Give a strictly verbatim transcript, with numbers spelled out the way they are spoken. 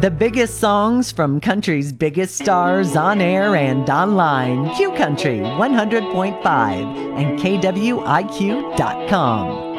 The biggest songs from country's biggest stars on air and online. Q Country one hundred point five and K W I Q dot com.